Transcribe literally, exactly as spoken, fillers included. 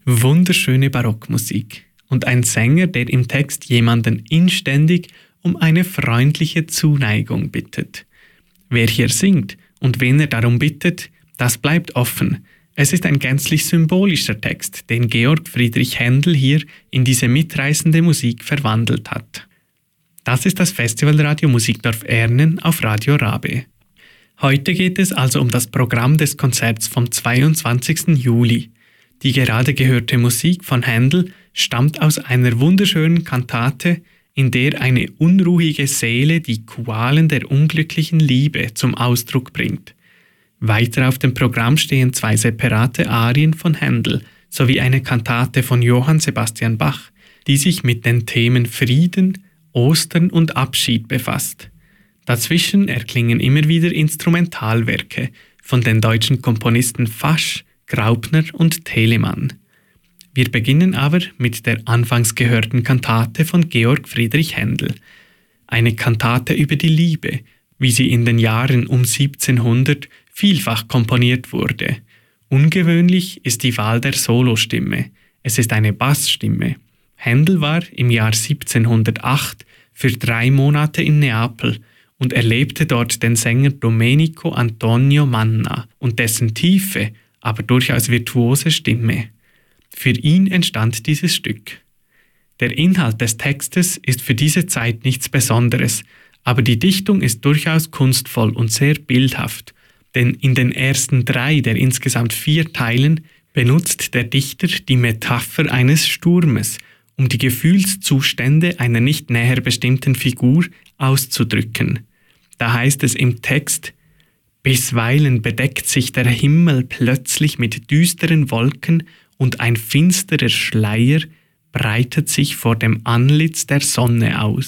Wunderschöne Barockmusik und ein Sänger, der im Text jemanden inständig um eine freundliche Zuneigung bittet. Wer hier singt und wen er darum bittet, das bleibt offen. Es ist ein gänzlich symbolischer Text, den Georg Friedrich Händel hier in diese mitreißende Musik verwandelt hat. Das ist das Festivalradio Musikdorf Ernen auf Radio Rabe. Heute geht es also um das Programm des Konzerts vom zweiundzwanzigsten Juli. Die gerade gehörte Musik von Händel stammt aus einer wunderschönen Kantate, in der eine unruhige Seele die Qualen der unglücklichen Liebe zum Ausdruck bringt. Weiter auf dem Programm stehen zwei separate Arien von Händel sowie eine Kantate von Johann Sebastian Bach, die sich mit den Themen Frieden, Ostern und Abschied befasst. Dazwischen erklingen immer wieder Instrumentalwerke von den deutschen Komponisten Fasch, Graupner und Telemann. Wir beginnen aber mit der anfangs gehörten Kantate von Georg Friedrich Händel. Eine Kantate über die Liebe, wie sie in den Jahren um siebzehnhundert vielfach komponiert wurde. Ungewöhnlich ist die Wahl der Solostimme. Es ist eine Bassstimme. Händel war im Jahr siebzehnhundertacht für drei Monate in Neapel und erlebte dort den Sänger Domenico Antonio Manna und dessen tiefe, aber durchaus virtuose Stimme. Für ihn entstand dieses Stück. Der Inhalt des Textes ist für diese Zeit nichts Besonderes, aber die Dichtung ist durchaus kunstvoll und sehr bildhaft, denn in den ersten drei der insgesamt vier Teilen benutzt der Dichter die Metapher eines Sturmes, um die Gefühlszustände einer nicht näher bestimmten Figur auszudrücken. Da heißt es im Text: Bisweilen bedeckt sich der Himmel plötzlich mit düsteren Wolken und ein finsterer Schleier breitet sich vor dem Antlitz der Sonne aus.